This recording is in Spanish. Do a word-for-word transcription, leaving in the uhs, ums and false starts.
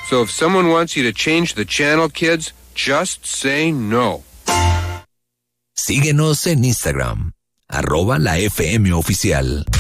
So if someone wants you to change the channel, kids, just say no. Síguenos en Instagram, arroba la F M Oficial.